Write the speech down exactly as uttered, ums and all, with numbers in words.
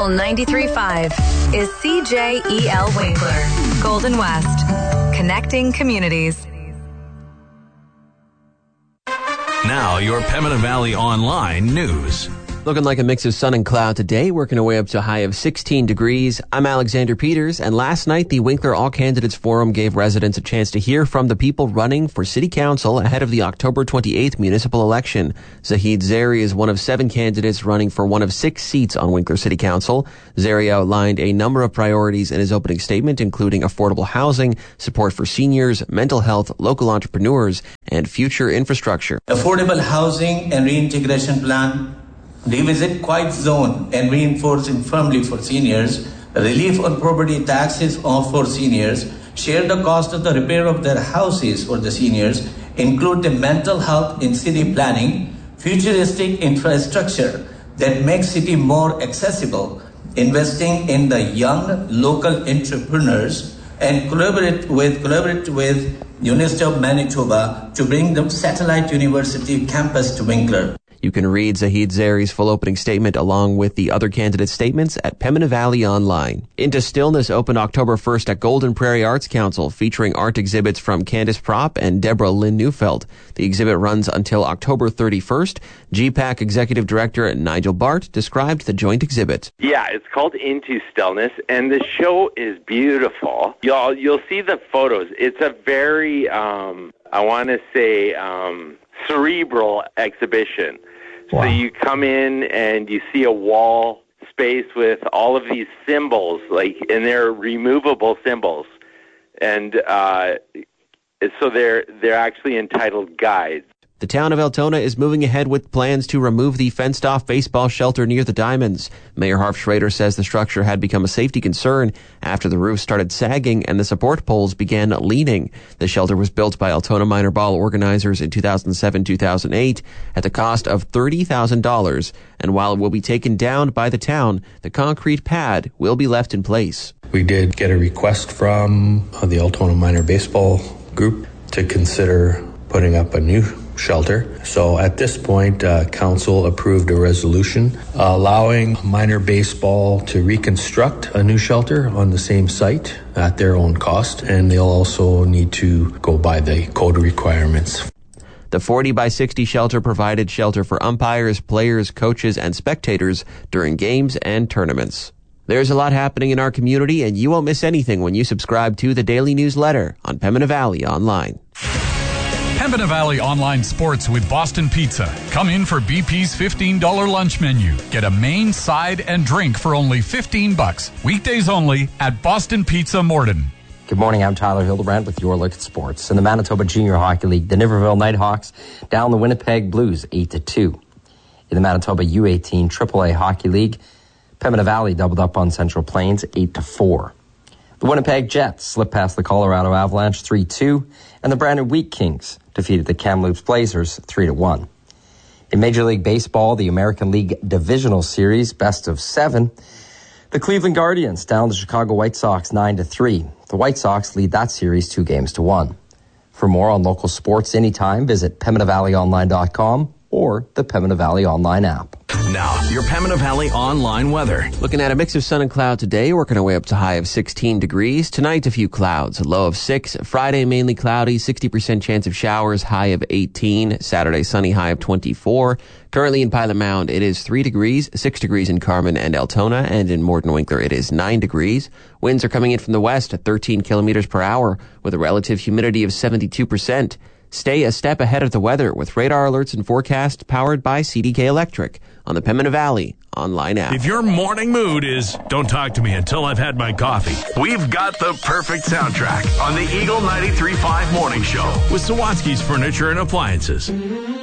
Eagle ninety-three point five is C J E L Winkler, Golden West, connecting communities. Now, your Pembina Valley Online news. Looking like a mix of sun and cloud today, working our way up to a high of sixteen degrees. I'm Alexander Peters, and last night the Winkler All Candidates Forum gave residents a chance to hear from the people running for City Council ahead of the October twenty-eighth municipal election. Zahid Zeri is one of seven candidates running for one of six seats on Winkler City Council. Zeri outlined a number of priorities in his opening statement, including affordable housing, support for seniors, mental health, local entrepreneurs, and future infrastructure. Affordable housing and reintegration plan, revisit quiet zone and reinforcing firmly for seniors, relief on property taxes for seniors, share the cost of the repair of their houses for the seniors, include the mental health in city planning, futuristic infrastructure that makes city more accessible, investing in the young local entrepreneurs, and collaborate with collaborate with University of Manitoba to bring the satellite university campus to Winkler. You can read Zahid Zeri's full opening statement along with the other candidate statements at Pembina Valley Online. Into Stillness opened October first at Golden Prairie Arts Council, featuring art exhibits from Candice Prop and Deborah Lynn Neufeld. The exhibit runs until October thirty-first. G PAC Executive Director Nigel Bart described the joint exhibit. Yeah, it's called Into Stillness, and the show is beautiful. You'll, you'll see the photos. It's a very, um, I want to say, um, cerebral exhibition. Wow. So you come in and you see a wall space with all of these symbols, like, and they're removable symbols, and uh, so they're they're actually entitled guides. The town of Altona is moving ahead with plans to remove the fenced-off baseball shelter near the Diamonds. Mayor Harf Schrader says the structure had become a safety concern after the roof started sagging and the support poles began leaning. The shelter was built by Altona Minor Ball organizers in two thousand seven to two thousand eight at the cost of thirty thousand dollars, and while it will be taken down by the town, the concrete pad will be left in place. We did get a request from the Altona Minor Baseball group to consider putting up a new shelter. So at this point, uh, council approved a resolution allowing minor baseball to reconstruct a new shelter on the same site at their own cost, and they'll also need to go by the code requirements. The forty by sixty shelter provided shelter for umpires, players, coaches, and spectators during games and tournaments. There's a lot happening in our community, and you won't miss anything when you subscribe to the daily newsletter on Pembina Valley Online. Pembina Valley Online Sports with Boston Pizza. Come in for B P's fifteen dollars lunch menu. Get a main, side, and drink for only fifteen bucks. Weekdays only at Boston Pizza Morden. Good morning, I'm Tyler Hildebrand with your look at sports. In the Manitoba Junior Hockey League, the Niverville Nighthawks down the Winnipeg Blues eight to two. In the Manitoba U eighteen triple A Hockey League, Pembina Valley doubled up on Central Plains eight to four. The Winnipeg Jets slipped past the Colorado Avalanche three two, and the Brandon Wheat Kings defeated the Kamloops Blazers three to one. In Major League Baseball, the American League Divisional Series best of seven, the Cleveland Guardians down the Chicago White Sox nine to three. The White Sox lead that series two games to one. For more on local sports anytime, visit Pembina Valley Online dot com or the Pembina Valley Online app. Now, your Pembina Valley Online weather. Looking at a mix of sun and cloud today, working our way up to a high of sixteen degrees. Tonight, a few clouds, a low of six. Friday, mainly cloudy, sixty percent chance of showers, high of eighteen. Saturday, sunny, high of twenty-four. Currently in Pilot Mound, it is three degrees, six degrees in Carman and Altona, and in Morden Winkler, it is nine degrees. Winds are coming in from the west at thirteen kilometers per hour with a relative humidity of seventy-two percent. Stay a step ahead of the weather with radar alerts and forecasts powered by C D K Electric on the Pembina Valley Online app. If your morning mood is, don't talk to me until I've had my coffee, we've got the perfect soundtrack on the Eagle ninety-three point five Morning Show with Sawatsky's Furniture and Appliances.